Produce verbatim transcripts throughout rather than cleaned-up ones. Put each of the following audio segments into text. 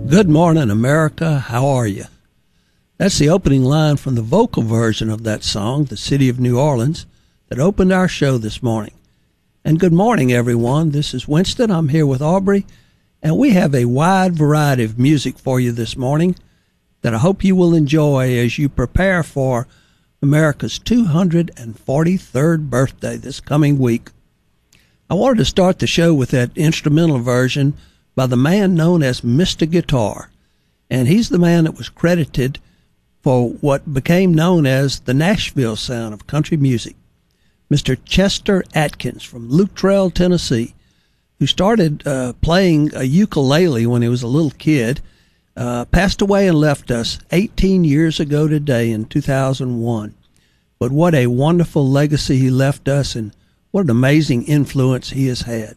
Good morning, America. How are you? That's the opening line from the vocal version of that song, The City of New Orleans, that opened our show this morning. And good morning, everyone. This is Winston. I'm here with Aubrey, and we have a wide variety of music for you this morning that I hope you will enjoy as you prepare for America's two hundred forty-third birthday this coming week. I wanted to start the show with that instrumental version by the man known as Mister Guitar, and he's the man that was credited for what became known as the Nashville sound of country music. Mister Chester Atkins from Luttrell, Tennessee, who started uh, playing a ukulele when he was a little kid, uh, passed away and left us eighteen years ago today in two thousand one. But what a wonderful legacy he left us, and what an amazing influence he has had.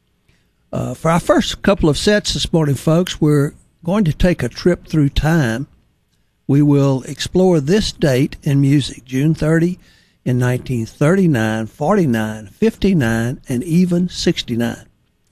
Uh, for our first couple of sets this morning, folks, we're going to take a trip through time. We will explore this date in music, June thirtieth in nineteen thirty-nine, forty-nine, fifty-nine, and even sixty-nine.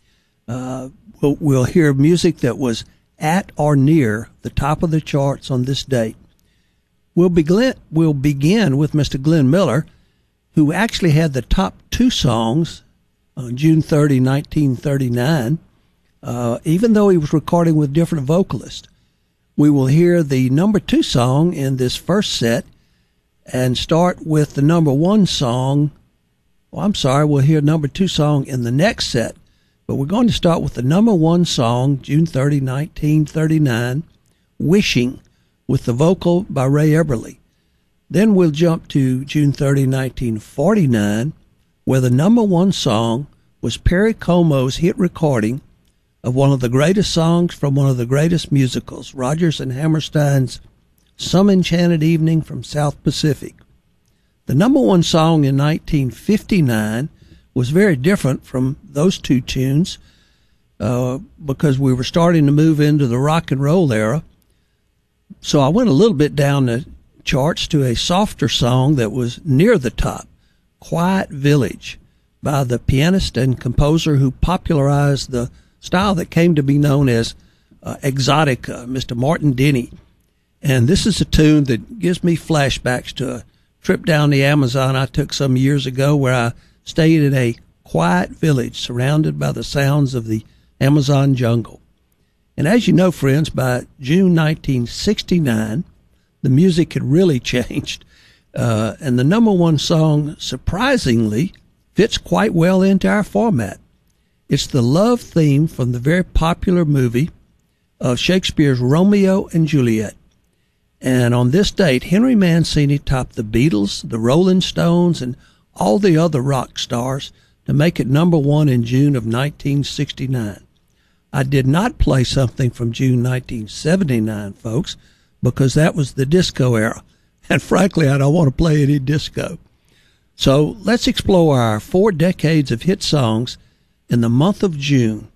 Uh, we'll, we'll hear music that was at or near the top of the charts on this date. We'll begin, we'll begin with Mister Glenn Miller, who actually had the top two songs on June thirtieth, nineteen thirty-nine, uh, even though he was recording with different vocalists. We will hear the number two song in this first set and start with the number one song. Well, I'm sorry, we'll hear number two song in the next set, but we're going to start with the number one song, June thirtieth, nineteen thirty-nine, Wishing, with the vocal by Ray Eberle. Then we'll jump to June thirtieth, nineteen forty-nine, where the number one song was Perry Como's hit recording of one of the greatest songs from one of the greatest musicals, Rodgers and Hammerstein's Some Enchanted Evening from South Pacific. The number one song in nineteen fifty-nine was very different from those two tunes uh, because we were starting to move into the rock and roll era. So I went a little bit down the charts to a softer song that was near the top, Quiet Village, by the pianist and composer who popularized the style that came to be known as uh, exotica, Mister Martin Denny. And this is a tune that gives me flashbacks to a trip down the Amazon I took some years ago, where I stayed in a quiet village surrounded by the sounds of the Amazon jungle. And as you know, friends, by June nineteen sixty-nine, the music had really changed. Uh, and the number one song, surprisingly, fits quite well into our format. It's the love theme from the very popular movie of Shakespeare's Romeo and Juliet. And on this date, Henry Mancini topped the Beatles, the Rolling Stones, and all the other rock stars to make it number one in June of nineteen sixty-nine. I did not play something from June nineteen seventy-nine, folks, because that was the disco era. And frankly, I don't want to play any disco. So let's explore our four decades of hit songs in the month of June.